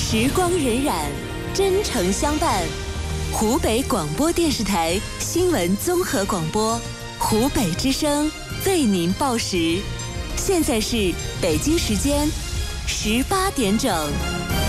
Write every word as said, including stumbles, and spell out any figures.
时光荏苒，真诚相伴。湖北广播电视台新闻综合广播，湖北之声为您报时。现在是北京时间十八点整。